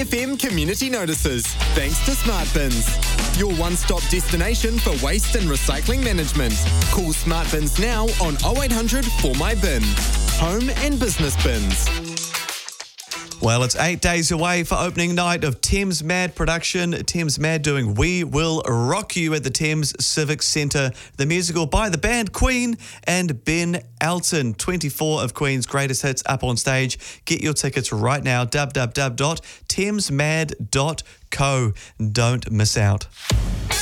FM community notices, thanks to Smart Bins. Your one-stop destination for waste and recycling management. Call Smart Bins now on 0800 For My Bin. Home and business bins. Well, it's 8 days away for opening night of Thames Mad production. Thames Mad doing We Will Rock You at the Thames Civic Centre. The musical by the band Queen and Ben Elton. 24 of Queen's greatest hits up on stage. Get your tickets right now. www.thamesmad.co. Don't miss out.